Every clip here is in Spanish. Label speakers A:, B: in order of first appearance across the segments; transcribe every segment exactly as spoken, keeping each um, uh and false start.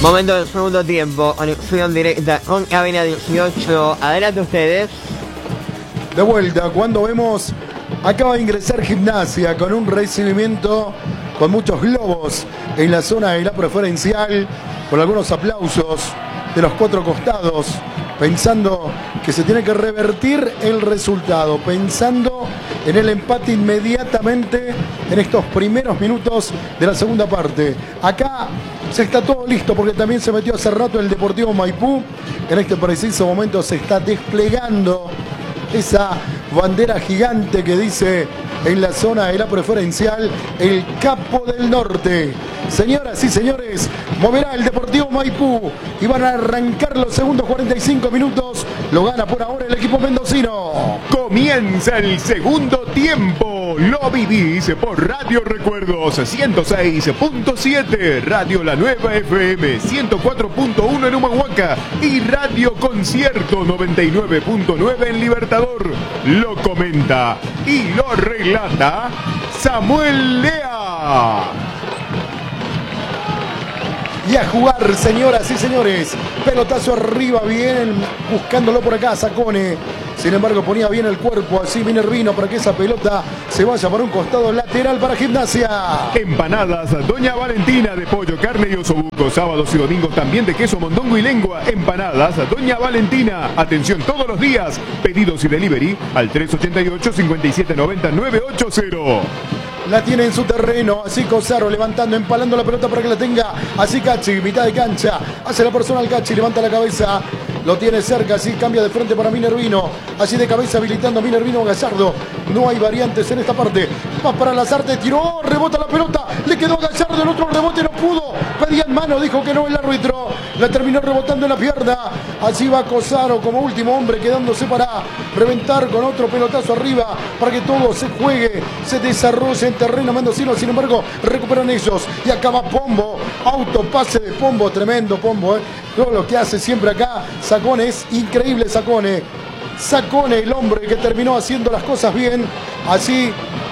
A: Momento del segundo tiempo, conexión directa con cabina dieciocho. Adelante ustedes.
B: De vuelta, cuando vemos, acaba de ingresar Gimnasia con un recibimiento con muchos globos en la zona de la preferencial, con algunos aplausos de los cuatro costados, pensando que se tiene que revertir el resultado, pensando en el empate inmediatamente en estos primeros minutos de la segunda parte. Acá se está todo listo porque también se metió hace rato el Deportivo Maipú. En este preciso momento se está desplegando esa bandera gigante que dice en la zona de la preferencial el Capo del Norte. Señoras y señores, moverá el Deportivo Maipú y van a arrancar los segundos cuarenta y cinco minutos. Lo gana por ahora el equipo mendocino.
C: Comienza el segundo tiempo. Lo vivís por Radio Recuerdos ciento seis punto siete, Radio La Nueva F M ciento cuatro punto uno en Humahuaca y Radio Concierto noventa y nueve punto nueve en Libertador. Lo comenta y lo relata Samuel Lea.
B: Y a jugar, señoras y señores. Pelotazo arriba, bien, buscándolo por acá, Sacone. Sin embargo, ponía bien el cuerpo, así Minervino, para que esa pelota se vaya para un costado lateral para Gimnasia.
C: Empanadas Doña Valentina de pollo, carne y osobuco. Sábados y domingos también de queso, mondongo y lengua. Empanadas Doña Valentina. Atención todos los días. Pedidos y delivery al tres ochenta y ocho, cincuenta y siete noventa, nueve ochenta.
B: La tiene en su terreno, así Cosaro levantando, empalando la pelota para que la tenga. Así Cachi, mitad de cancha. Hace la persona al Cachi, levanta la cabeza. Lo tiene cerca, así cambia de frente para Minervino. Así de cabeza habilitando a Minervino Gallardo. No hay variantes en esta parte. Va para Lazarte, tiró, rebota la pelota. Le quedó a Gallardo, el otro rebote no pudo. Pedía en mano, dijo que no el árbitro. La terminó rebotando en la pierna. Así va Cosaro como último hombre, quedándose para reventar con otro pelotazo arriba. Para que todo se juegue, se desarrolle en terreno mendocino. Sin embargo, recuperan ellos. Y acaba Pombo. Autopase de Pombo, tremendo Pombo, ¿eh? Todo lo que hace siempre acá Sacone es increíble. Sacone, Sacone, el hombre que terminó haciendo las cosas bien. Así,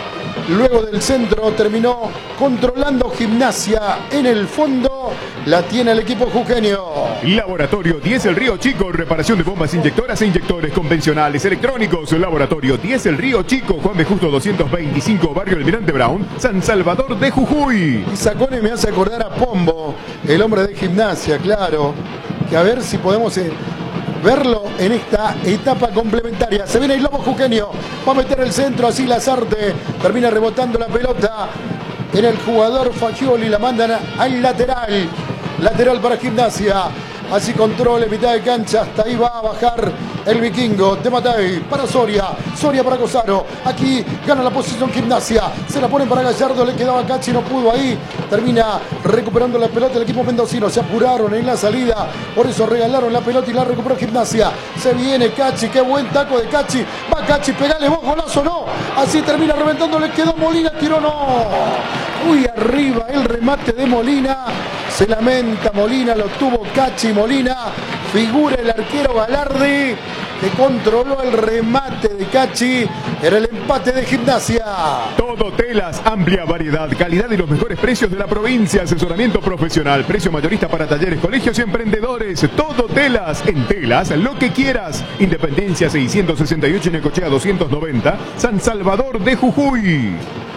B: luego del centro, terminó controlando Gimnasia. En el fondo la tiene el equipo jujeño.
C: Laboratorio diez El Río Chico, reparación de bombas inyectoras e inyectores convencionales electrónicos. Laboratorio diez El Río Chico, Juan B. Justo doscientos veinticinco, Barrio Almirante Brown, San Salvador de Jujuy.
B: Y Sacone me hace acordar a Pombo, el hombre de Gimnasia, claro. Que a ver si podemos eh, verlo en esta etapa complementaria. Se viene el lobo jujeño, va a meter el centro, así Lazarte termina rebotando la pelota en el jugador Fagioli, la mandan al lateral. Lateral para Gimnasia. Así controle, mitad de cancha. Hasta ahí va a bajar el vikingo de Matei para Soria. Soria para Cosaro. Aquí gana la posición Gimnasia. Se la ponen para Gallardo. Le quedaba Cachi, no pudo ahí. Termina recuperando la pelota el equipo mendocino. Se apuraron en la salida. Por eso regalaron la pelota y la recuperó Gimnasia. Se viene Cachi. Qué buen taco de Cachi. Va Cachi, pegale vos, golazo, no. Así termina reventando. Le quedó Molina. Tiró, no. Muy arriba el remate de Molina. Se lamenta Molina, lo tuvo Cachi. Molina, figura el arquero Galardi, que controló el remate de Cachi. Era el empate de Gimnasia.
C: Todo telas, amplia variedad, calidad y los mejores precios de la provincia. Asesoramiento profesional, precio mayorista para talleres, colegios y emprendedores. Todo telas, en telas, lo que quieras. Independencia seiscientos sesenta y ocho, Necochea doscientos noventa, San Salvador de Jujuy.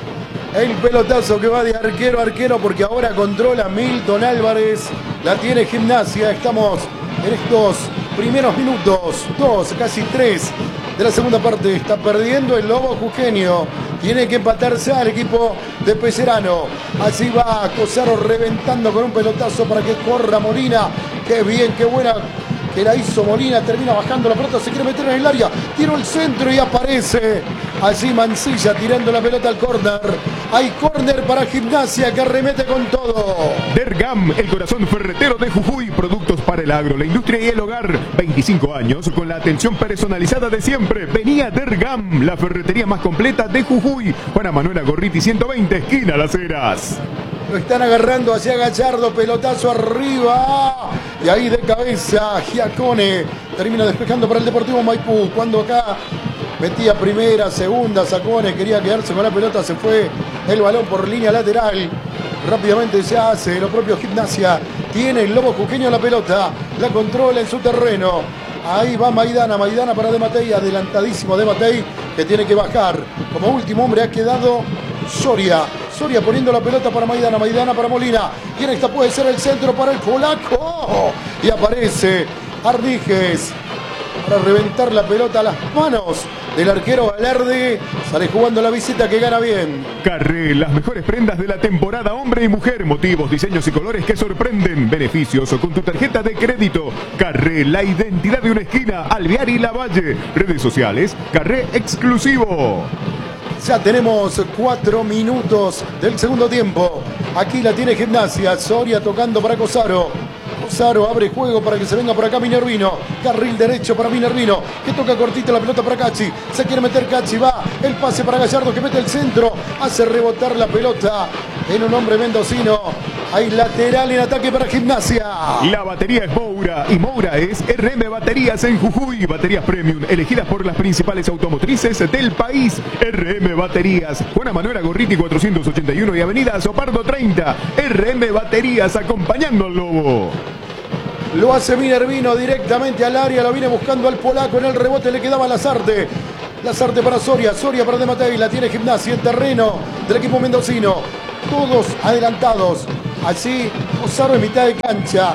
B: El pelotazo que va de arquero a arquero porque ahora controla Milton Álvarez. La tiene Gimnasia. Estamos en estos primeros minutos, dos, casi tres de la segunda parte. Está perdiendo el lobo jujeño. Tiene que empatarse al equipo de Pecerano. Así va Cosaro reventando con un pelotazo para que corra Molina. Qué bien, qué buena que la hizo Molina. Termina bajando la pelota, se quiere meter en el área. Tiró el centro y aparece allí Mancilla tirando la pelota al córner. Hay córner para Gimnasia que arremete con todo.
C: Dergam, el corazón ferretero de Jujuy. Productos para el agro, la industria y el hogar. veinticinco años con la atención personalizada de siempre. Venía Dergam, la ferretería más completa de Jujuy. Juana Manuela Gorriti ciento veinte, esquina Las Heras.
B: Lo están agarrando hacia Gallardo, pelotazo arriba. Y ahí de cabeza, Giacone termina despejando para el Deportivo Maipú. Cuando acá metía primera, segunda, Sacone quería quedarse con la pelota, se fue el balón por línea lateral. Rápidamente se hace lo propio Gimnasia. tiene el lobo jujeño la pelota, la controla en su terreno. Ahí va Maidana, Maidana para De Matei, adelantadísimo De Matei, que tiene que bajar. Como último hombre ha quedado Soria. Soria poniendo la pelota para Maidana, Maidana para Molina. Y en esta puede ser el centro para el polaco. Y aparece Ardijes para reventar la pelota a las manos del arquero Galardi. Sale jugando la visita que gana bien.
C: Carré, las mejores prendas de la temporada hombre y mujer. Motivos, diseños y colores que sorprenden. Beneficios con tu tarjeta de crédito. Carré, la identidad de una esquina. Alvear y Lavalle. Redes sociales, Carré exclusivo.
B: Ya tenemos cuatro minutos del segundo tiempo. Aquí la tiene Gimnasia. Soria tocando para Cosaro. Cosaro abre juego para que se venga por acá Minervino. Carril derecho para Minervino, que toca cortita la pelota para Cacci. Se quiere meter Cacci, va el pase para Gallardo, que mete el centro. Hace rebotar la pelota en un hombre mendocino. Hay lateral en ataque para Gimnasia.
C: La batería es Moura y Moura es R M Baterías en Jujuy. Baterías premium elegidas por las principales automotrices del país. R M Baterías, Juana Manuela Gorriti cuatrocientos ochenta y uno y Avenida Sopardo treinta. R M Baterías acompañando al Lobo.
B: Lo hace Minervino directamente al área, lo viene buscando al polaco, en el rebote le quedaba Lazarte. Lazarte para Soria, Soria para De Matei, la tiene Gimnasia en terreno del equipo mendocino. Todos adelantados. Así, Cosaro en mitad de cancha.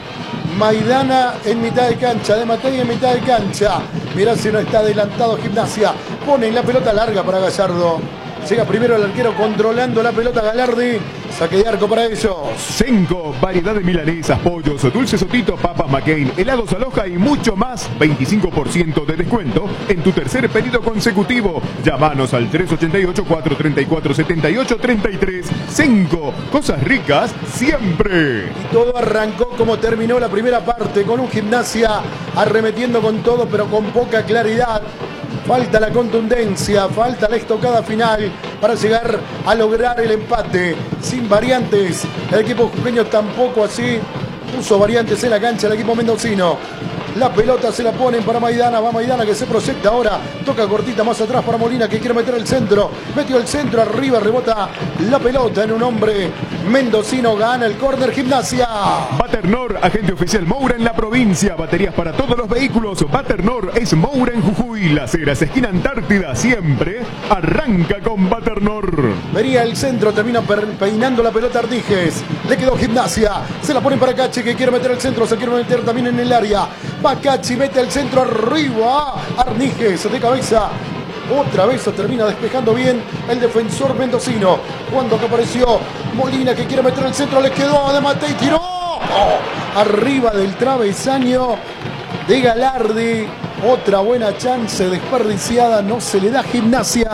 B: Maidana en mitad de cancha, De Matei en mitad de cancha. Mirá si no está adelantado Gimnasia. Ponen la pelota larga para Gallardo. Llega primero el arquero controlando la pelota Galardi. Saque de arco para ellos.
C: Senco, variedad de milanesas, pollos, dulces Sotito, papas McCain, helados Aloha y mucho más. veinticinco por ciento de descuento en tu tercer pedido consecutivo. Llámanos al tres ocho ocho, cuatro tres cuatro, siete ocho tres tres. Senco, cosas ricas siempre.
B: Y todo arrancó como terminó la primera parte, con un Gimnasia arremetiendo con todo, pero con poca claridad. Falta la contundencia, falta la estocada final para llegar a lograr el empate. Sin variantes, el equipo jujeño tampoco así puso variantes en la cancha el equipo mendocino. La pelota se la ponen para Maidana, va Maidana que se proyecta ahora, toca cortita más atrás para Molina que quiere meter el centro, metió el centro arriba, rebota la pelota en un hombre mendocino, gana el córner Gimnasia.
C: Baternor, agente oficial Moura en la provincia, baterías para todos los vehículos. Baternor es Moura en Jujuy, Las Heras, esquina Antártida, siempre arranca con Baternor.
B: Venía el centro, termina peinando la pelota Ardijes, le quedó Gimnasia, se la ponen para Cacci que quiere meter el centro, se quiere meter también en el área. Va Cacci, mete el centro arriba. Ardijes de cabeza. Otra vez se termina despejando bien el defensor mendocino. Cuando que apareció Molina que quiere meter el centro, le quedó a De Matei, tiró. Oh, arriba del travesaño de Galardi. Otra buena chance desperdiciada, no se le da Gimnasia.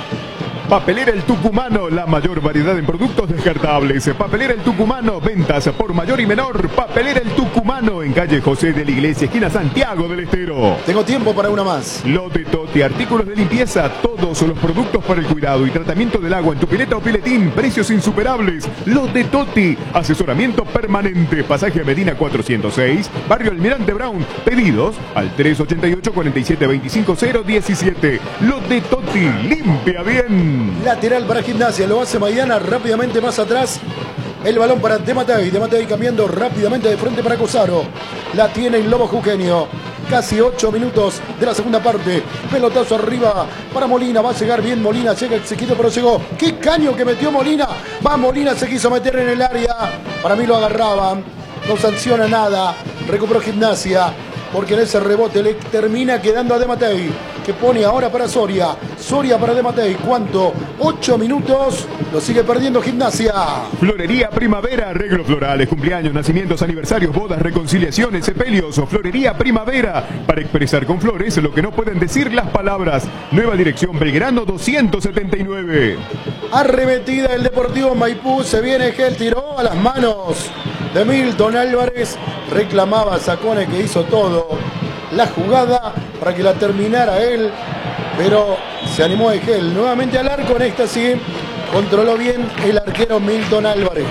C: Papelera El Tucumano, la mayor variedad en productos descartables. Papelera El Tucumano, ventas por mayor y menor. Papelera El Tucumano, en calle José de la Iglesia, esquina Santiago del Estero.
B: Tengo tiempo para una más.
C: Lote Toti, artículos de limpieza, todos los productos para el cuidado y tratamiento del agua en tu pileta o piletín, precios insuperables. Lote Toti, asesoramiento permanente, pasaje a Medina cuatrocientos seis, barrio Almirante Brown. Pedidos al tres ocho ocho, cuatro siete dos cinco, cero uno siete. Lote Toti, limpia bien.
B: Lateral para Gimnasia, lo hace Maidana rápidamente más atrás. El balón para De Matei, De Matei cambiando rápidamente de frente para Cosaro. La tiene el Lobo Jujeño. Casi ocho minutos de la segunda parte. Pelotazo arriba para Molina. Va a llegar bien Molina. Llega Exequito, pero llegó. ¡Qué caño que metió Molina! Va Molina, se quiso meter en el área. Para mí lo agarraban. No sanciona nada. Recuperó Gimnasia, porque en ese rebote le termina quedando a De Matei, que pone ahora para Soria. Soria para De Matei. ¿Cuánto? Ocho minutos. Lo sigue perdiendo Gimnasia.
C: Florería Primavera, arreglos florales, cumpleaños, nacimientos, aniversarios, bodas, reconciliaciones, sepelios. Florería Primavera, para expresar con flores lo que no pueden decir las palabras. Nueva dirección Belgrano doscientos setenta y nueve.
B: Arremetida el Deportivo Maipú. Se viene Gel, tiró a las manos de Milton Álvarez. Reclamaba a Sacone, que hizo todo la jugada para que la terminara él, pero se animó Egel nuevamente al arco. En esta sí controló bien el arquero Milton Álvarez.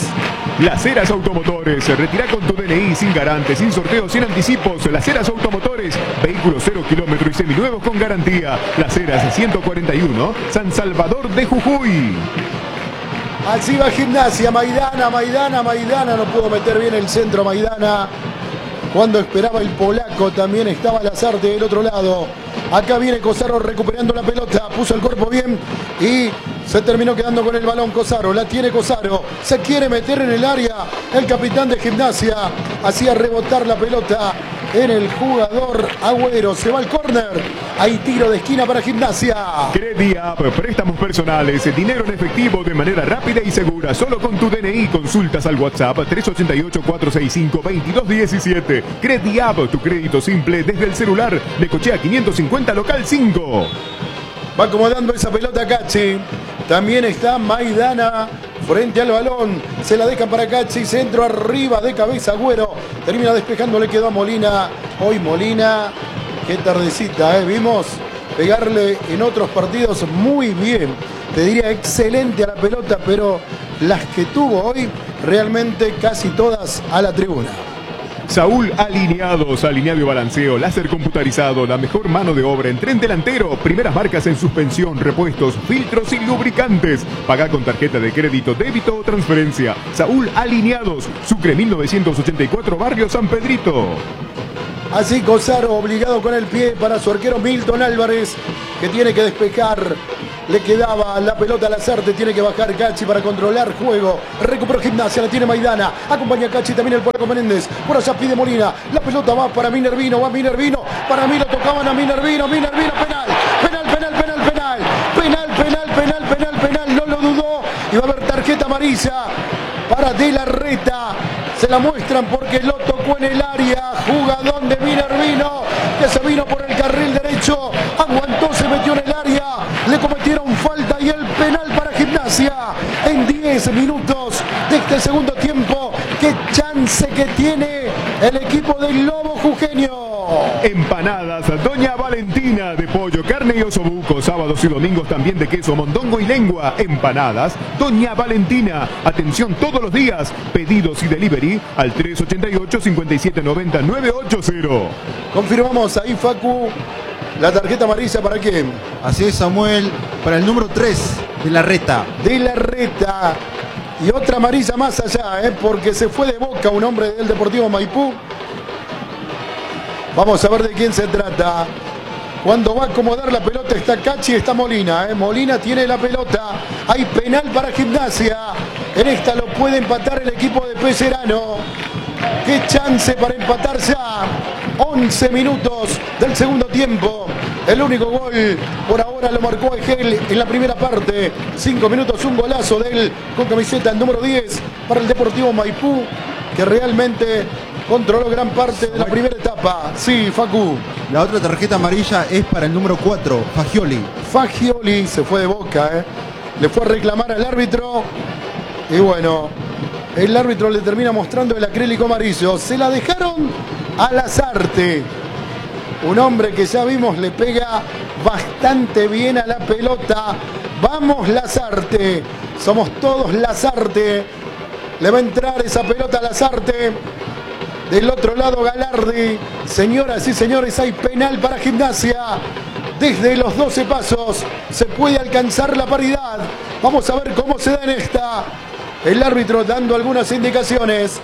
C: Las Heras Automotores, retira con tu D N I sin garante, sin sorteo, sin anticipos. Las Heras Automotores, vehículos cero kilómetros y seminuevos con garantía. Las Heras ciento cuarenta y uno, San Salvador de Jujuy.
B: Así va Gimnasia, Maidana, Maidana, Maidana, no pudo meter bien el centro Maidana. Cuando esperaba el polaco también estaba Lazarte del otro lado. Acá viene Cosaro recuperando la pelota, puso el cuerpo bien y se terminó quedando con el balón Cosaro. La tiene Cosaro, se quiere meter en el área el capitán de Gimnasia. Hacía rebotar la pelota en el jugador Agüero. Se va al córner. Hay tiro de esquina para Gimnasia.
C: Crediap, préstamos personales, dinero en efectivo de manera rápida y segura. Solo con tu D N I. Consultas al WhatsApp tres ocho ocho, cuatro seis cinco, dos dos uno siete. Crediap, tu crédito simple desde el celular. Necochea quinientos cincuenta, local cinco.
B: Va acomodando esa pelota Cachi. También está Maidana frente al balón. Se la dejan para Cachi. Centro arriba de cabeza Agüero. Termina despejando, le quedó a Molina. Hoy Molina, qué tardecita, ¿eh? Vimos pegarle en otros partidos muy bien. Te diría excelente a la pelota, pero las que tuvo hoy realmente casi todas a la tribuna.
C: Saúl Alineados, alineado y balanceo, láser computarizado, la mejor mano de obra en tren delantero, primeras marcas en suspensión, repuestos, filtros y lubricantes. Paga con tarjeta de crédito, débito o transferencia. Saúl Alineados, Sucre mil novecientos ochenta y cuatro, Barrio San Pedrito.
B: Así Cosaro obligado con el pie para su arquero Milton Álvarez, que tiene que despejar. Le quedaba la pelota a Lazarte, tiene que bajar Cachi para controlar juego. Recuperó Gimnasia, la tiene Maidana. Acompaña a Cachi también el polaco Menéndez. Por allá pide Molina. La pelota va para Minervino, va Minervino. Para mí lo tocaban a Minervino, Minervino, penal. Penal, penal, penal, penal. Penal, penal, penal, penal, penal. No lo dudó. Y va a haber tarjeta amarilla para De la Reta. Se la muestran porque lo tocó en el área. Jugadón de Minervino, que se vino por el carril derecho. Aguantó, se metió en el área. Le cometieron falta y el penal para Gimnasia en diez minutos de este segundo tiempo. Qué chance que tiene el equipo del Lobo Jujeño.
C: Empanadas Doña Valentina, de pollo, carne y osobuco. Sábados y domingos también de queso, mondongo y lengua. Empanadas Doña Valentina. Atención todos los días. Pedidos y delivery al tres ocho ocho, cinco siete nueve cero, nueve ocho cero.
B: Confirmamos ahí, Facu, la tarjeta amarilla para quién.
D: Así es, Samuel, para el número tres de la Reta.
B: De la Reta. Y otra amarilla más allá, ¿eh? Porque se fue de Boca un hombre del Deportivo Maipú. Vamos a ver de quién se trata. Cuando va a acomodar la pelota está Cachi, está Molina. ¿eh? Molina tiene la pelota. Hay penal para Gimnasia. En esta lo puede empatar el equipo de Pellerano. Qué chance para empatar ya. once minutos del segundo tiempo. El único gol por ahora lo marcó Egel en la primera parte. cinco minutos, un golazo de él con camiseta el número diez para el Deportivo Maipú, que realmente controló gran parte de la primera etapa. Sí, Facu.
D: La otra tarjeta amarilla es para el número cuatro, Fagioli.
B: Fagioli se fue de Boca, ¿eh? Le fue a reclamar al árbitro. Y bueno, el árbitro le termina mostrando el acrílico amarillo. Se la dejaron a Lazarte. Un hombre que ya vimos le pega bastante bien a la pelota. Vamos Lazarte. Somos todos Lazarte. Le va a entrar esa pelota a Lazarte. Del otro lado Galardi. Señoras y señores, hay penal para Gimnasia. Desde los doce pasos se puede alcanzar la paridad. Vamos a ver cómo se da en esta. El árbitro dando algunas indicaciones.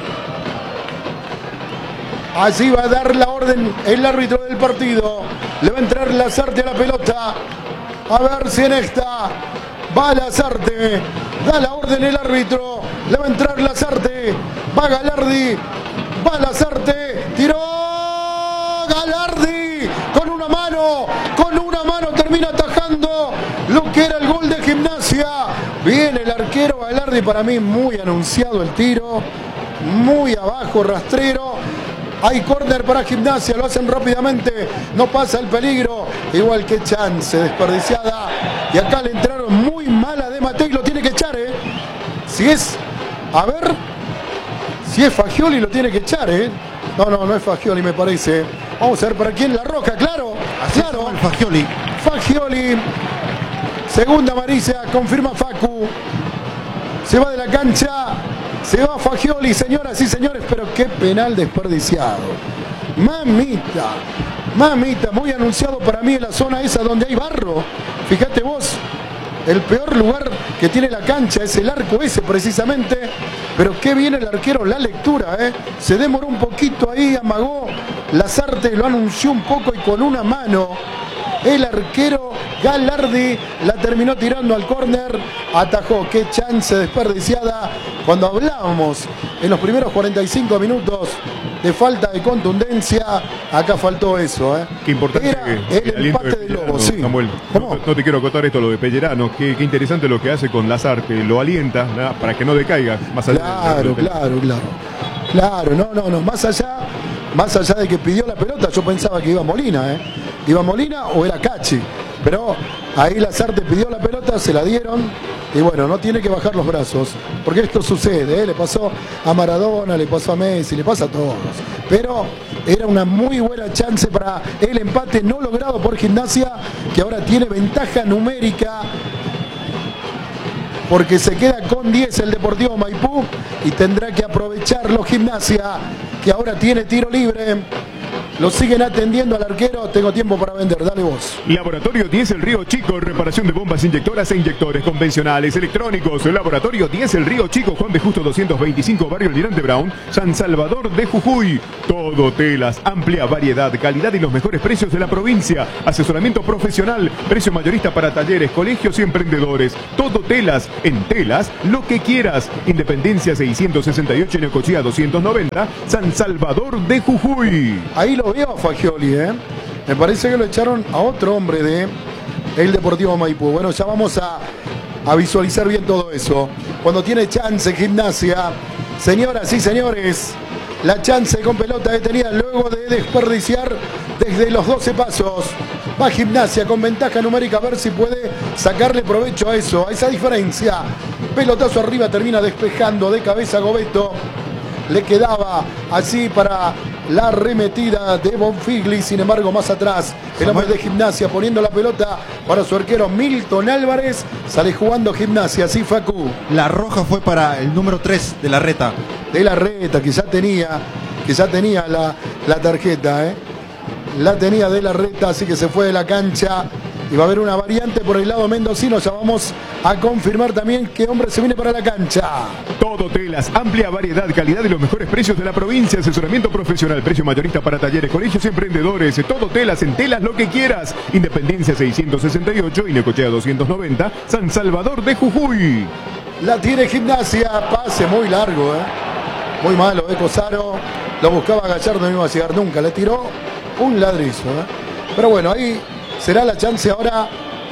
B: Allí va a dar la orden el árbitro del partido. Le va a entrar Lazarte a la pelota. A ver si en esta va Lazarte. Da la orden el árbitro. Le va a entrar Lazarte. Va Galardi. Va Lazarte. Tiró Galardi. Con una mano. Con una mano termina atajando lo que era el gol de Gimnasia. Viene el arquero Galardi. Para mí muy anunciado el tiro. Muy abajo, rastrero. Hay córner para Gimnasia, lo hacen rápidamente, no pasa el peligro. Igual que chance desperdiciada. Y acá le entraron muy mala de Matei, lo tiene que echar, ¿eh? Si es, a ver, si es Fagioli lo tiene que echar, ¿eh? No, no, no es Fagioli me parece. Vamos a ver para quién, La Roja, claro,
D: Así
B: claro.
D: es, Fagioli.
B: Fagioli, segunda amarilla, confirma Facu. Se va de la cancha. Se va Fagioli, señoras y señores, pero qué penal desperdiciado. Mamita, mamita, muy anunciado para mí en la zona esa donde hay barro. Fíjate vos, El peor lugar que tiene la cancha es el arco ese precisamente. Pero qué bien el arquero, la lectura, ¿eh? Se demoró un poquito ahí, amagó. Lasarte lo anunció un poco y con una mano el arquero Galardi la terminó tirando al córner. Atajó, qué chance desperdiciada. Cuando hablábamos en los primeros cuarenta y cinco minutos de falta de contundencia, acá faltó eso, ¿eh?
C: Qué importante
B: Era
C: que,
B: el empate de, de Lobo, sí.
C: Samuel, no, no te quiero acotar esto, lo de Pellerano. Qué, qué interesante lo que hace con Lasarte. Lo alienta, ¿no? Para que no decaiga más allá.
B: Claro,
C: del...
B: claro, claro. Claro, no, no, no. Más allá, más allá de que pidió la pelota, yo pensaba que iba Molina, ¿eh? Iba Molina o era Cachi. Pero ahí Lasarte pidió la pelota, se la dieron. Y bueno, no tiene que bajar los brazos, porque esto sucede, ¿eh? Le pasó a Maradona, le pasó a Messi, le pasa a todos. Pero era una muy buena chance para el empate no logrado por Gimnasia, que ahora tiene ventaja numérica, porque se queda con diez el Deportivo Maipú y tendrá que aprovecharlo Gimnasia, que ahora tiene tiro libre. Lo siguen atendiendo al arquero. Tengo tiempo para vender, dale vos.
C: Laboratorio diez El Río Chico, reparación de bombas inyectoras e inyectores convencionales electrónicos. Laboratorio diez El Río Chico, Juan de Justo doscientos veinticinco, Barrio Almirante Brown, San Salvador de Jujuy. Todo telas, amplia variedad, calidad y los mejores precios de la provincia. Asesoramiento profesional, precio mayorista para talleres, colegios y emprendedores. Todo telas, en telas, lo que quieras. Independencia seiscientos sesenta y ocho, Necochea doscientos noventa, San Salvador de Jujuy.
B: Ahí lo veo a Fagioli, ¿eh? Me parece que lo echaron a otro hombre de el Deportivo Maipú. Bueno, ya vamos a, a visualizar bien todo eso. Cuando tiene chance Gimnasia, señoras y señores, la chance con pelota detenida luego de desperdiciar desde los doce pasos. Va Gimnasia con ventaja numérica, a ver si puede sacarle provecho a eso, a esa diferencia. Pelotazo arriba, termina despejando de cabeza Gobeto. Le quedaba así para la arremetida de Bonfigli, sin embargo más atrás el hombre de Gimnasia poniendo la pelota para su arquero Milton Álvarez. Sale jugando Gimnasia, sí, Facu.
D: La roja fue para el número tres de la Reta.
B: De la Reta, que ya tenía, que ya tenía la, la tarjeta, ¿eh? La tenía de la Reta, así que se fue de la cancha. Y va a haber una variante por el lado mendocino. Ya vamos a confirmar también qué hombre se viene para la cancha.
C: Todo telas, amplia variedad, calidad y los mejores precios de la provincia. Asesoramiento profesional, precio mayorista para talleres, colegios y emprendedores. Todo telas, en telas lo que quieras. Independencia seiscientos sesenta y ocho y Necochea doscientos noventa, San Salvador de Jujuy.
B: La tiene Gimnasia, pase muy largo, ¿eh? Muy malo, ¿eh? Cosaro lo buscaba Gallardo, no iba a llegar nunca. Le tiró un ladrizo, ¿eh? Pero bueno, ahí será la chance ahora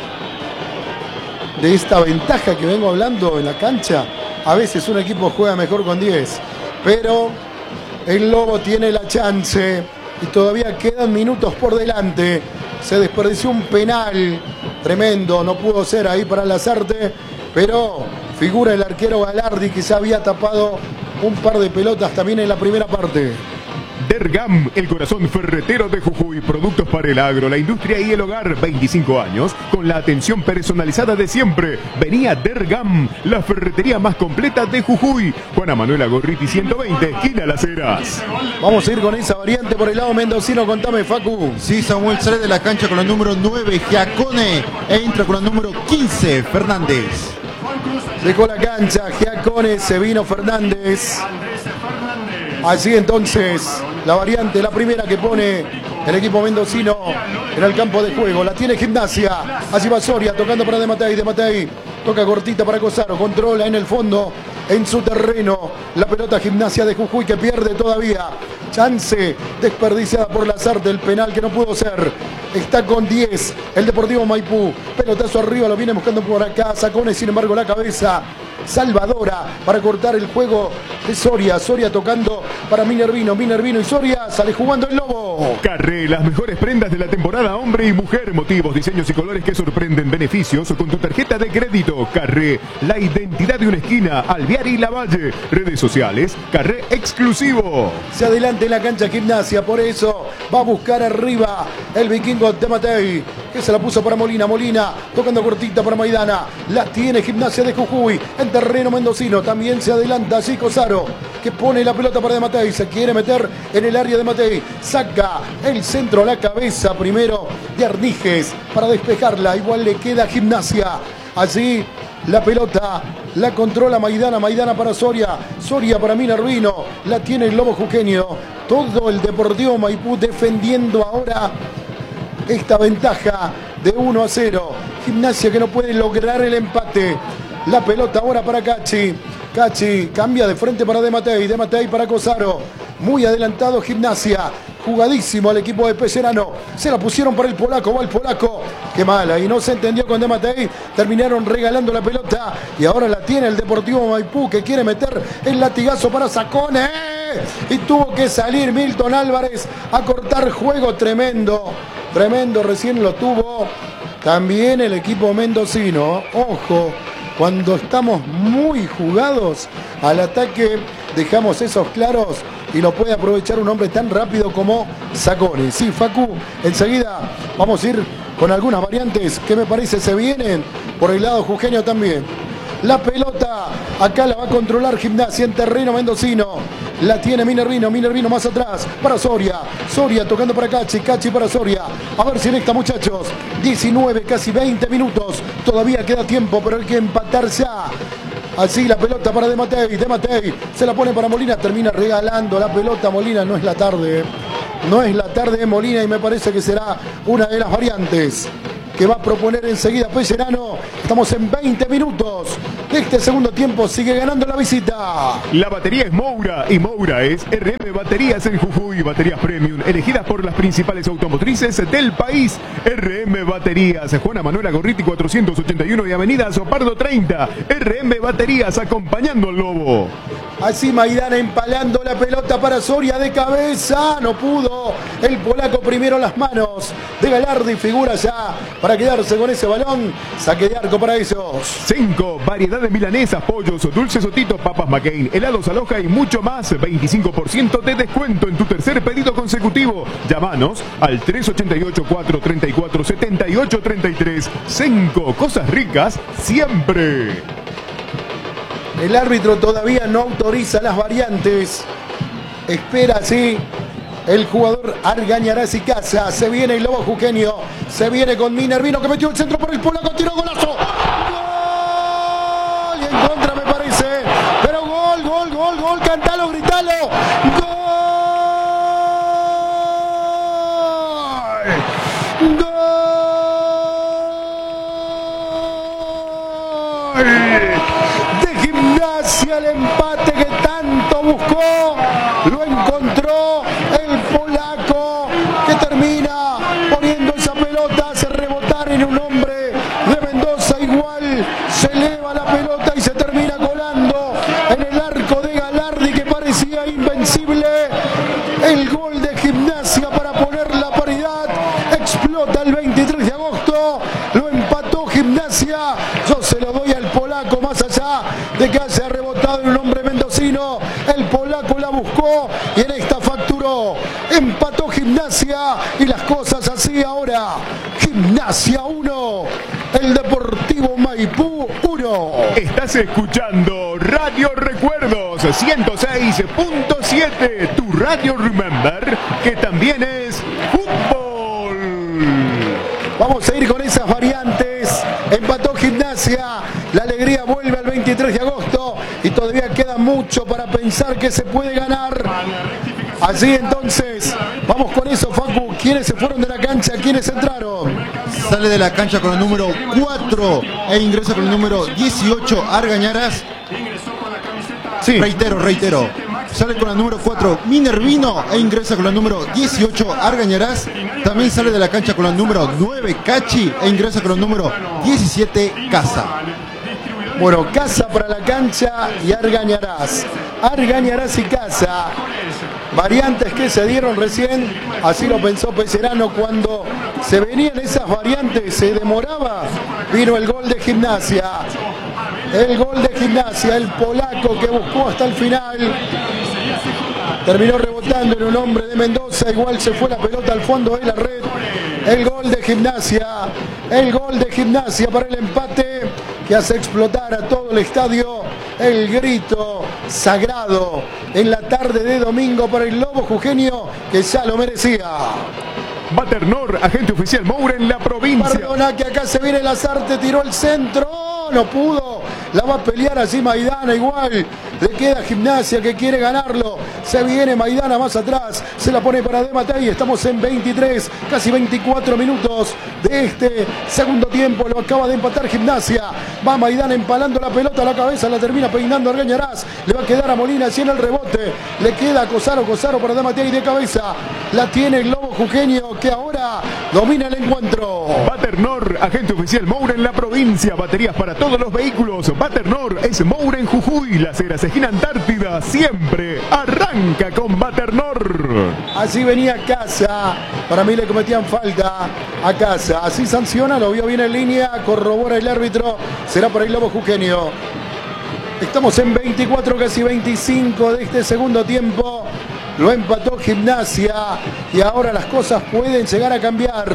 B: de esta ventaja que vengo hablando en la cancha. A veces un equipo juega mejor con diez, pero el Lobo tiene la chance y todavía quedan minutos por delante. Se desperdició un penal tremendo, no pudo ser ahí para Lasarte, pero figura el arquero Galardi, que ya había tapado un par de pelotas también en la primera parte.
C: Dergam, el corazón ferretero de Jujuy, productos para el agro, la industria y el hogar, veinticinco años, con la atención personalizada de siempre. Venía Dergam, la ferretería más completa de Jujuy. Juana Manuela Gorriti ciento veinte, esquina Las Heras.
B: Vamos a ir con esa variante por el lado mendocino, contame, Facu.
D: Sí, Samuel sale de la cancha con el número nueve, Giacone, e entra con el número quince, Fernández.
B: Dejó la cancha, Giacone, se vino Fernández. Así entonces, la variante, la primera que pone el equipo mendocino en el campo de juego. La tiene Gimnasia. Allí va Soria, tocando para De Matei. De Matei toca cortita para Cosaro. Controla en el fondo, en su terreno. La pelota Gimnasia de Jujuy, que pierde todavía. Chance desperdiciada por Lasarte, el penal que no pudo ser. Está con diez el Deportivo Maipú. Pelotazo arriba, lo viene buscando por acá. Sacone, sin embargo, la cabeza salvadora para cortar el juego de Soria. Soria tocando para Minervino. Minervino y Soria, sale jugando el Lobo.
C: Carré, las mejores prendas de la temporada hombre y mujer. Motivos, diseños y colores que sorprenden. Beneficios con tu tarjeta de crédito. Carré, la identidad de una esquina. Alvear y Lavalle. Redes sociales, Carré exclusivo.
B: Se adelanta en la cancha Gimnasia, por eso va a buscar arriba el vikingo de Matei, que se la puso para Molina. Molina tocando cortita para Maidana. La tiene Gimnasia de Jujuy en terreno mendocino. También se adelanta así Cosaro, que pone la pelota para De Matei. Se quiere meter en el área de Matei. Saca el centro a la cabeza primero de Arnijes para despejarla. Igual le queda Gimnasia. Así la pelota la controla Maidana, Maidana para Soria, Soria para Minervino, la tiene el Lobo Jujeño. Todo el Deportivo Maipú defendiendo ahora esta ventaja de uno a cero. Gimnasia que no puede lograr el empate. La pelota ahora para Cachi. Cachi cambia de frente para De Matei, De Matei para Cosaro. Muy adelantado Gimnasia. Jugadísimo al equipo de Pellerano. Se la pusieron para el polaco, va el polaco. Qué mala, y no se entendió con De Matei. Terminaron regalando la pelota y ahora la tiene el Deportivo Maipú, que quiere meter el latigazo para Sacone. Y tuvo que salir Milton Álvarez a cortar juego. Tremendo, tremendo, recién lo tuvo también el equipo mendocino. Ojo, cuando estamos muy jugados al ataque, dejamos esos claros y lo puede aprovechar un hombre tan rápido como Sacone. Sí, Facu, enseguida vamos a ir con algunas variantes que me parece se vienen por el lado jujeño también. La pelota acá la va a controlar Gimnasia en terreno mendocino. La tiene Minervino, Minervino más atrás para Soria. Soria tocando para Cachi, Cachi para Soria. A ver si en esta, muchachos. diecinueve, casi veinte minutos. Todavía queda tiempo, pero hay que empatar ya. Así la pelota para De Matei, De Matei se la pone para Molina, termina regalando la pelota Molina. No es la tarde, no es la tarde de Molina y me parece que será una de las variantes que va a proponer enseguida Pellerano. Estamos en veinte minutos de este segundo tiempo, sigue ganando la visita.
C: La batería es Moura y Moura es R M Baterías en Jujuy. Baterías premium elegidas por las principales automotrices del país. R M Baterías, Juana Manuela Gorriti cuatrocientos ochenta y uno y Avenida Sopardo treinta. R M Baterías acompañando al Lobo.
B: Así Maidana empalando la pelota para Soria de cabeza. No pudo. El polaco primero las manos de Galardi. Figura ya para quedarse con ese balón. Saque de arco para ellos.
C: cinco. Variedad de milanesas, pollos, dulces Otito, papas McCain, helados Aloha y mucho más. veinticinco por ciento de descuento en tu tercer pedido consecutivo. Llámanos al tres ocho ocho, cuatro tres cuatro, siete ocho tres tres. cinco. Cosas ricas siempre.
B: El árbitro todavía no autoriza las variantes. Espera, sí, el jugador Argañarás y Casa. Se viene el Lobo Jujeño. Se viene con Minervino, que metió el centro por el polaco. Tiró golazo. ¡Gol! Y en contra me parece. Pero gol, gol, gol, gol. Cantalo, gritalo. ¡Gol! ¡Gol! Hacia el empate que tanto buscó, lo encontró el polaco, que termina poniendo esa pelota, hace rebotar en un hombre de Mendoza. Igual se eleva la pelota y se termina colando en el arco de Galardi, que parecía invencible. El gol de Gimnasia para poner la paridad. Explota el veintitrés de agosto, lo empató Gimnasia. Yo se lo doy al polaco, más allá de que haya rebotado en un hombre mendocino. El polaco la buscó y en esta facturó. Empató Gimnasia y las cosas así ahora. Gimnasia uno, el Deportivo Maipú uno.
C: Estás escuchando Radio Recuerdos ciento seis punto siete, tu Radio Remember, que también es fútbol.
B: Vamos a ir con esas variantes. Empató Gimnasia. La alegría vuelve al veintitrés de agosto y todavía queda mucho para pensar que se puede ganar. Así entonces, vamos con eso, Facu. ¿Quiénes se fueron de la cancha? ¿Quiénes entraron?
D: Sale de la cancha con el número cuatro e ingresa con el número dieciocho, Argañarás.
B: Sí.
D: Reitero, reitero. Sale con el número cuatro, Minervino, e ingresa con el número dieciocho, Argañarás. También sale de la cancha con el número nueve, Cachi, e ingresa con el número diecisiete, Casa.
B: Bueno, Casa para la cancha y Argañarás. Argañarás y Casa. Variantes que se dieron recién, así lo pensó Pellerano cuando se venían esas variantes, se demoraba. Vino el gol de Gimnasia. El gol de Gimnasia, el polaco que buscó hasta el final. Terminó rebotando en un hombre de Mendoza, igual se fue la pelota al fondo de la red. El gol de Gimnasia, el gol de Gimnasia para el empate que hace explotar a todo el estadio. El grito sagrado en la tarde de domingo para el Lobo Jujeño, que ya lo merecía.
C: Baternor, agente oficial Moura en la provincia.
B: Perdona que acá se viene Lazarte, tiró el centro, oh, no pudo. La va a pelear así Maidana igual. Le queda Gimnasia que quiere ganarlo. Se viene Maidana más atrás. Se la pone para De Matei. Estamos en veintitrés, casi veinticuatro minutos de este segundo tiempo. Lo acaba de empatar Gimnasia. Va Maidana empalando la pelota a la cabeza. La termina peinando Argañarás. Le va a quedar a Molina así en el rebote. Le queda a Cosaro. Cosaro para De Matei de cabeza. La tiene el Lobo Jujeño que ahora domina el encuentro.
C: Baternor, agente oficial Moura en la provincia. Baterías para todos los vehículos. Baternor es Moura en Jujuy. Las Heras, esquina Antártida. Siempre arranca con Baternor.
B: Así venía Casa. Para mí le cometían falta a Casa. Así sanciona, lo vio bien en línea. Corrobora el árbitro. Será para el Lobo Jujeño. Estamos en veinticuatro, casi veinticinco de este segundo tiempo. Lo empató Gimnasia. Y ahora las cosas pueden llegar a cambiar.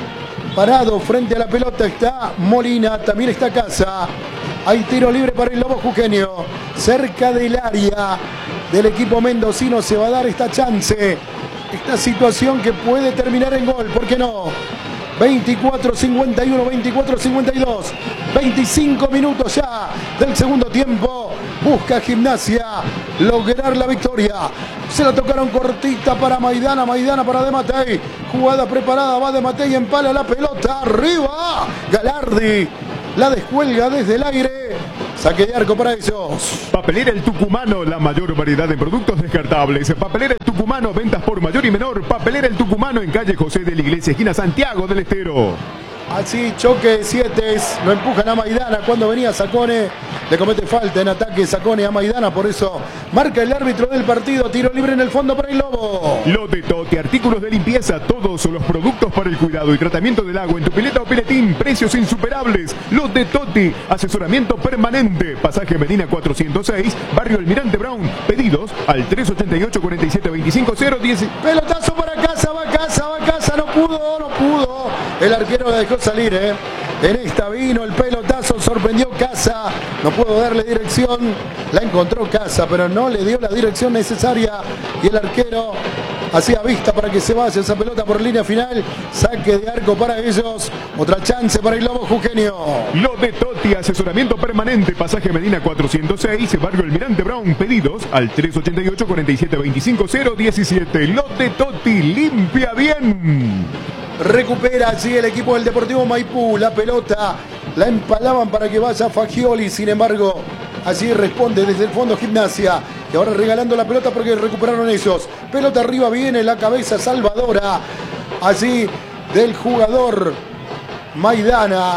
B: Parado frente a la pelota está Molina. También está Casa. Hay tiro libre para el Lobo Jujeño. Cerca del área del equipo mendocino se va a dar esta chance. Esta situación que puede terminar en gol. ¿Por qué no? veinticuatro cincuenta y uno, veinticuatro cincuenta y dos. veinticinco minutos ya del segundo tiempo. Busca Gimnasia lograr la victoria. Se la tocaron cortita para Maidana. Maidana para De Matei. Jugada preparada. Va De Matei. Empala la pelota. Arriba. Galardi. La descuelga desde el aire. Saque de arco para ellos.
C: Papelera El Tucumano, la mayor variedad de productos descartables. Papelera El Tucumano, ventas por mayor y menor. Papelera El Tucumano en calle José de la Iglesia, esquina Santiago del Estero.
B: Así, choque de siete, lo empujan a Maidana cuando venía Sacone, le comete falta en ataque Sacone a Maidana, por eso marca el árbitro del partido, tiro libre en el fondo para el Lobo.
C: Lote Tote, artículos de limpieza, todos los productos para el cuidado y tratamiento del agua en tu pileta o piletín, precios insuperables. Lote Tote, asesoramiento permanente, pasaje Medina cuatrocientos seis, barrio Almirante Brown, pedidos al tres ochenta y ocho, cuarenta y siete, veinticinco, cero diez.
B: Pelotazo para Casa, va Casa, va Casa, no pudo, no pudo, el arquero la dejó salir, ¿eh? En esta vino el pelotazo, sorprendió Casa, no pudo darle dirección, la encontró Casa, pero no le dio la dirección necesaria y el arquero hacía vista para que se vaya esa pelota por línea final. Saque de arco para ellos, otra chance para el Lobo Jujeño.
C: Lote Totti, asesoramiento permanente, pasaje Medina cuatrocientos seis, barrio Almirante Brown, pedidos al tres ochenta y ocho, cuarenta y siete, veinticinco, cero diecisiete. Lote Totti, limpia bien.
B: Recupera allí el equipo del Deportivo Maipú. La pelota la empalaban para que vaya Fagioli. Sin embargo, allí responde desde el fondo Gimnasia. Y ahora regalando la pelota porque recuperaron ellos. Pelota arriba, viene la cabeza salvadora. Allí del jugador Maidana.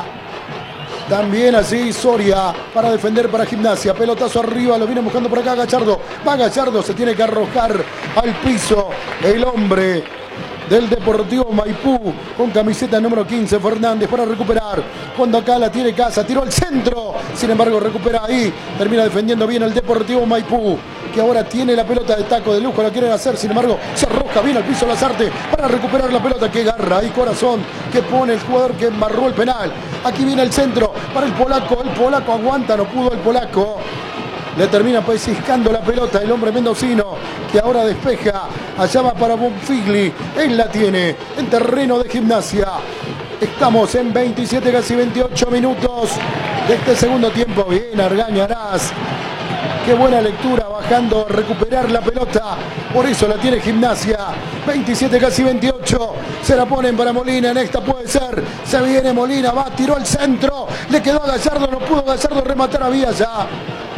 B: También allí Soria para defender para Gimnasia. Pelotazo arriba, lo viene buscando por acá Gallardo. Va Gallardo, se tiene que arrojar al piso el hombre del Deportivo Maipú con camiseta número quince, Fernández para recuperar, cuando acá la tiene Casa, tiró al centro, sin embargo recupera ahí, termina defendiendo bien el Deportivo Maipú, que ahora tiene la pelota de taco de lujo, la quieren hacer, sin embargo se arroja bien al piso Lazarte para recuperar la pelota, que garra y corazón que pone el jugador que embarró el penal. Aquí viene el centro para el polaco, el polaco aguanta, no pudo el polaco. Le termina pellizcando la pelota el hombre mendocino, que ahora despeja. Allá va para Bonfigli. Él la tiene en terreno de Gimnasia. Estamos en veintisiete, casi veintiocho minutos de este segundo tiempo. Bien, Argañarás. Qué buena lectura, bajando a recuperar la pelota. Por eso la tiene Gimnasia. veintisiete, casi veintiocho. Se la ponen para Molina. En esta puede ser. Se viene Molina. Va, tiró al centro. Le quedó a Gallardo. No pudo Gallardo rematar a Villa ya.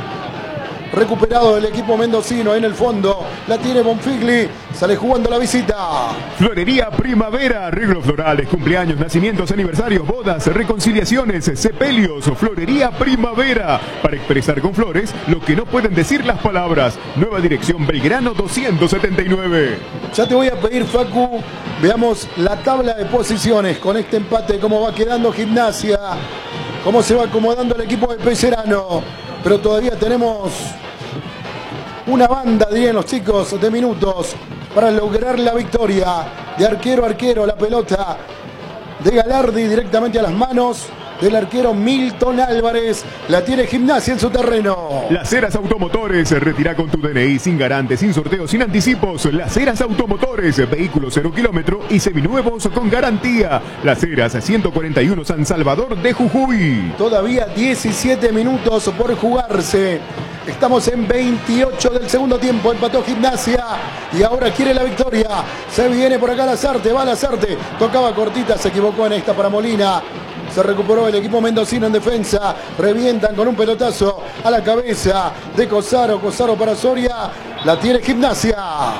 B: Recuperado del equipo mendocino en el fondo. La tiene Bonfigli. Sale jugando la visita.
C: Florería Primavera. Arreglos florales, cumpleaños, nacimientos, aniversarios, bodas, reconciliaciones, sepelios. Florería Primavera. Para expresar con flores lo que no pueden decir las palabras. Nueva dirección Belgrano doscientos setenta y nueve.
B: Ya te voy a pedir, Facu, veamos la tabla de posiciones con este empate. Cómo va quedando Gimnasia. Cómo se va acomodando el equipo de Pellerano. Pero todavía tenemos una banda, dirían los chicos, de minutos para lograr la victoria. De arquero a arquero, la pelota de Galardi directamente a las manos del arquero Milton Álvarez. La tiene Gimnasia en su terreno.
C: Las Heras Automotores, retira con tu D N I sin garante, sin sorteo, sin anticipos. Las Heras Automotores, vehículos cero kilómetro y seminuevos con garantía. Las Heras ciento cuarenta y uno San Salvador de Jujuy.
B: Todavía diecisiete minutos por jugarse. Estamos en veintiocho del segundo tiempo. Empató Gimnasia y ahora quiere la victoria. Se viene por acá Lazarte, va Lazarte. Tocaba cortita, se equivocó en esta para Molina. Se recuperó el equipo mendocino en defensa. Revientan con un pelotazo a la cabeza de Cosaro. Cosaro para Soria. La tiene Gimnasia.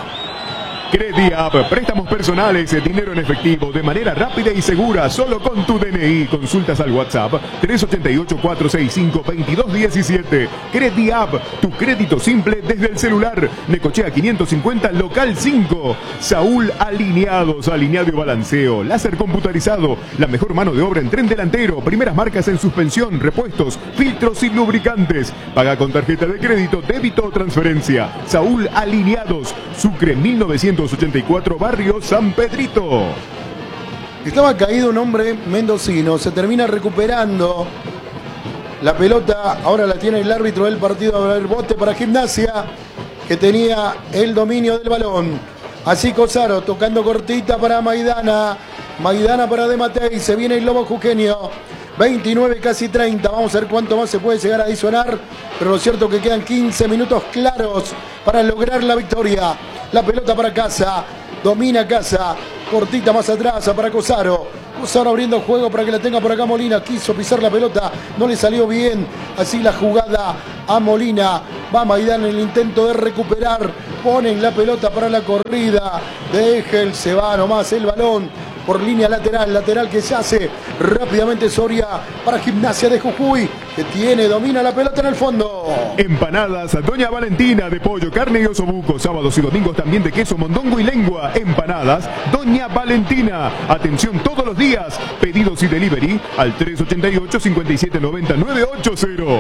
C: Crediap, préstamos personales, dinero en efectivo, de manera rápida y segura, solo con tu D N I. Consultas al WhatsApp tres ocho ocho, cuatro seis cinco, dos dos uno siete. Crediap, tu crédito simple desde el celular. Necochea quinientos cincuenta, local cinco. Saúl Alineados, alineado y balanceo, láser computarizado, la mejor mano de obra en tren delantero, primeras marcas en suspensión, repuestos, filtros y lubricantes. Paga con tarjeta de crédito, débito o transferencia. Saúl Alineados, Sucre mil novecientos ochenta y cuatro, barrio San Pedrito.
B: Estaba caído un hombre mendocino, se termina recuperando la pelota, ahora la tiene el árbitro del partido, a ver, bote para Gimnasia, que tenía el dominio del balón. Así Cosaro tocando cortita para Maidana, Maidana para De Matei, se viene el lobo jujeño. veintinueve, casi treinta, vamos a ver cuánto más se puede llegar a adicionar, pero lo cierto es que quedan quince minutos claros para lograr la victoria. La pelota para Casa, domina Casa, cortita más atrás para Cosaro. Cosaro abriendo juego para que la tenga por acá Molina, quiso pisar la pelota, no le salió bien, así la jugada a Molina. Va Maidana en el intento de recuperar, ponen la pelota para la corrida de Egel, se va nomás el balón por línea lateral, lateral que se hace rápidamente Soria para Gimnasia de Jujuy, que tiene, domina la pelota en el fondo.
C: Empanadas Doña Valentina, de pollo, carne y osobuco, sábados y domingos también de queso, mondongo y lengua. Empanadas Doña Valentina, atención todos los días, pedidos y delivery al tres ocho ocho, cinco siete nueve cero, nueve ocho cero.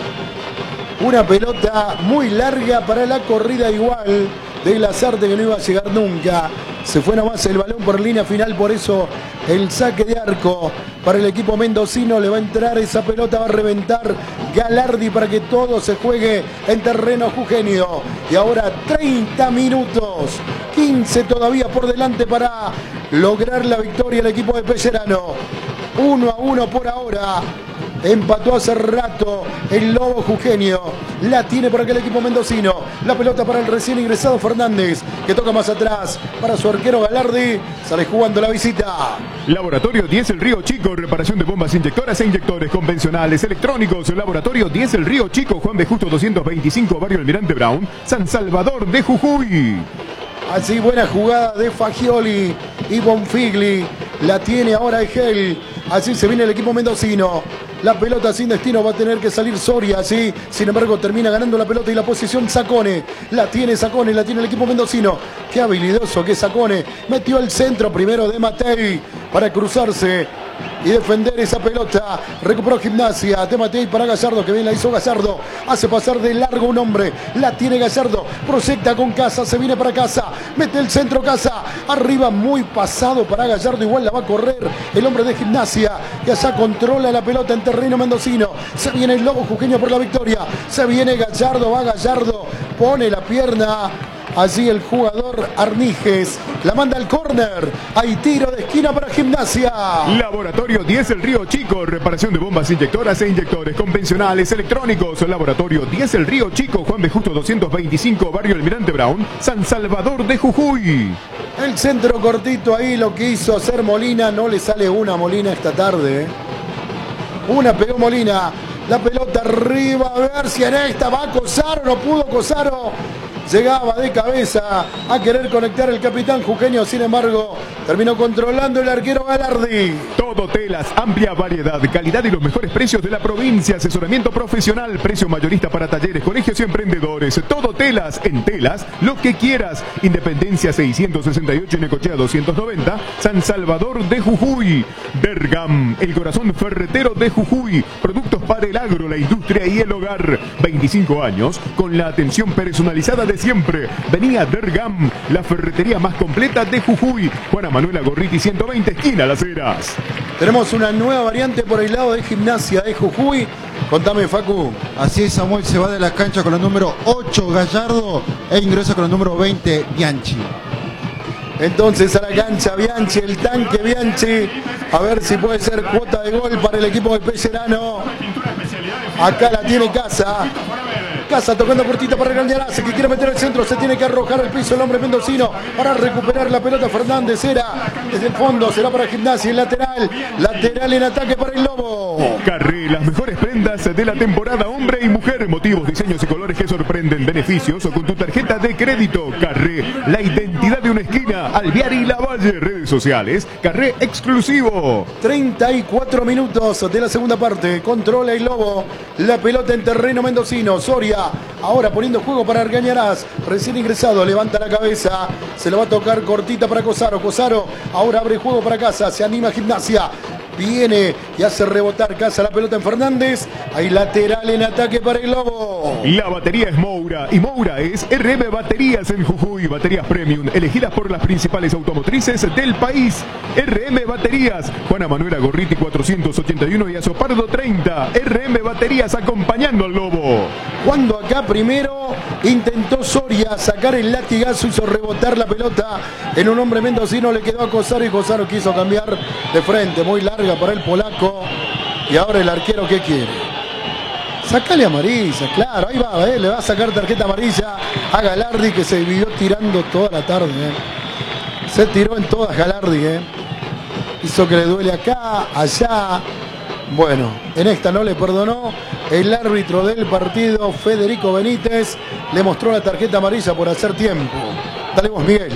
B: Una pelota muy larga para la corrida igual de Lazarte, que no iba a llegar nunca. Se fue nomás el balón por línea final, por eso el saque de arco para el equipo mendocino. Le va a entrar esa pelota, va a reventar Galardi para que todo se juegue en terreno jujeño. Y ahora treinta minutos, quince todavía por delante para lograr la victoria el equipo de Pellerano. uno a uno por ahora. Empató hace rato el lobo jujeño. La tiene por aquel equipo mendocino. La pelota para el recién ingresado Fernández, que toca más atrás para su arquero Galardi. Sale jugando la visita.
C: Laboratorio diez El Río Chico, reparación de bombas inyectoras e inyectores convencionales, electrónicos. Laboratorio diez El Río Chico, Juan de Justo doscientos veinticinco, barrio Almirante Brown, San Salvador de Jujuy.
B: Así, buena jugada de Fagioli y Bonfigli. La tiene ahora Egel. Así se viene el equipo mendocino. La pelota sin destino, va a tener que salir Soria, ¿sí? Sin embargo, termina ganando la pelota y la posición Sacone. La tiene Sacone, la tiene el equipo mendocino. Qué habilidoso que Sacone. Metió el centro primero de Matei para cruzarse y defender esa pelota. Recuperó Gimnasia. De Matei para Gallardo, que bien la hizo Gallardo. Hace pasar de largo un hombre. La tiene Gallardo. Proyecta con Casa, se viene para Casa. Mete el centro Casa. Arriba muy pasado para Gallardo. Igual la va a correr el hombre de Gimnasia, que allá controla la pelota en terreno mendocino. Se viene el lobo jujeño por la victoria. Se viene Gallardo, va Gallardo. Pone la pierna. Allí el jugador Arnijes la manda al córner. Hay tiro de esquina para Gimnasia.
C: Laboratorio diez El Río Chico, reparación de bombas inyectoras e inyectores convencionales, electrónicos. Laboratorio diez El Río Chico, Juan de Justo doscientos veinticinco, barrio Almirante Brown, San Salvador de Jujuy.
B: El centro cortito ahí, lo que hizo hacer Molina. No le sale una Molina esta tarde. Una pegó Molina. La pelota arriba, a ver si en esta va a Cosaro. No pudo Cosaro. Llegaba de cabeza a querer conectar el capitán jujeño, sin embargo, terminó controlando el arquero Galardi.
C: Todo telas, amplia variedad, calidad y los mejores precios de la provincia, asesoramiento profesional, precio mayorista para talleres, colegios y emprendedores. Todo telas, en telas, lo que quieras. Independencia seiscientos sesenta y ocho y Necochea doscientos noventa, San Salvador de Jujuy. Bergam, el corazón ferretero de Jujuy. Productos para el agro, la industria y el hogar. veinticinco años con la atención personalizada de siempre. Venía Dergam, la ferretería más completa de Jujuy. Juana Manuela Gorriti ciento veinte, esquina Las Heras.
B: Tenemos una nueva variante por el lado de Gimnasia de Jujuy. Contame, Facu.
D: Así es, Samuel se va de la cancha con el número ocho, Gallardo, e ingresa con el número veinte, Bianchi.
B: Entonces a la cancha Bianchi, el tanque Bianchi. A ver si puede ser cuota de gol para el equipo de Pellerano. Acá la tiene Casa. Casa tocando cortita para Regañarás, que quiere meter el centro, se tiene que arrojar al piso el hombre mendocino para recuperar la pelota. Fernández era desde el fondo, será para Gimnasia, el lateral, lateral en ataque para el Lobo.
C: Carré, las mejores prendas de la temporada, hombre y mujer, motivos, diseños y colores que sorprenden, beneficios o con tu tarjeta de crédito. Carré, la identidad de una esquina, Alvear y Lavalle, redes sociales, Carré exclusivo.
B: treinta y cuatro minutos de la segunda parte, controla el Lobo, la pelota en terreno mendocino. Soria ahora poniendo juego para Argañarás, recién ingresado, levanta la cabeza, se lo va a tocar cortita para Cosaro. Cosaro ahora abre juego para Casa, se anima Gimnasia, viene y hace rebotar Casa la pelota en Fernández. Hay lateral en ataque para el Lobo.
C: La batería es Moura y Moura es R M Baterías en Jujuy. Baterías premium elegidas por las principales automotrices del país. R M Baterías, Juana Manuela Gorriti cuatrocientos ochenta y uno y Azopardo treinta. R M Baterías acompañando al Lobo.
B: Cuando acá primero intentó Soria sacar el latigazo, hizo rebotar la pelota en un hombre mendocino, le quedó a Cosaro y Cosaro quiso cambiar de frente, muy larga para el polaco. Y ahora el arquero, ¿qué quiere? Sacale amarilla, claro, ahí va, eh, le va a sacar tarjeta amarilla a Galardi, que se vivió tirando toda la tarde. Eh. Se tiró en todas Galardi, eh. Hizo que le duele acá, allá. Bueno, en esta no le perdonó. El árbitro del partido, Federico Benítez, le mostró la tarjeta amarilla por hacer tiempo. Dale vos, Miguel.